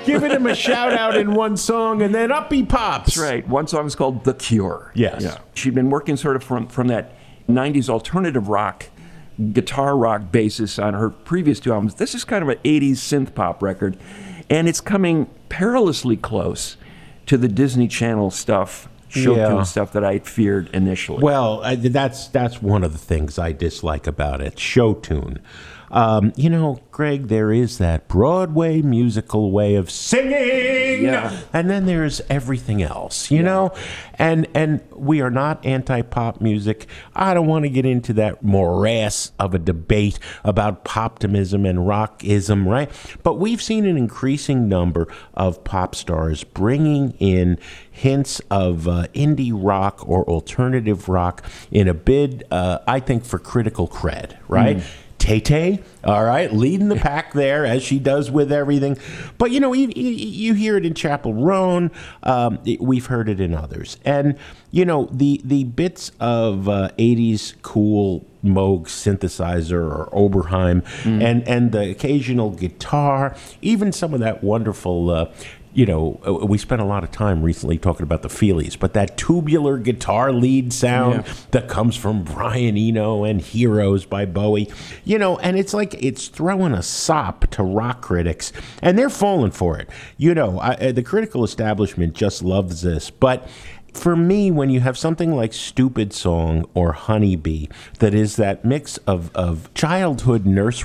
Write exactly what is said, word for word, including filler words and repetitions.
giving him a shout out in one song, and then up he pops. That's right. One song is called The Cure. Yes. Yeah. She'd been working sort of from, from that nineties alternative rock, guitar rock basis on her previous two albums. This is kind of an eighties synth pop record, and it's coming perilously close to the Disney Channel stuff, show Yeah. tune stuff that I feared initially. Well, I, that's that's one of the things I dislike about it. Show tune. Um, you know, Greg, there is that Broadway musical way of singing, Yeah. and then there's everything else, you know? And and we are not anti-pop music. I don't want to get into that morass of a debate about poptimism and rockism, right? But we've seen an increasing number of pop stars bringing in hints of uh, indie rock or alternative rock in a bid, uh, I think, for critical cred, right? Mm. Tay-Tay, all right, leading the pack there, as she does with everything. But, you know, you, you hear it in Chappell Roan. Um, we've heard it in others. And, you know, the, the bits of uh, eighties cool Moog synthesizer or Oberheim mm. and, and the occasional guitar, even some of that wonderful... Uh, You know, we spent a lot of time recently talking about the Feelies, but that tubular guitar lead sound yeah. that comes from Brian Eno and Heroes by Bowie, you know, and it's like it's throwing a sop to rock critics, and they're falling for it. You know, I, the critical establishment just loves this, but for me, when you have something like Stupid Song or Honeybee that is that mix of, of childhood nursery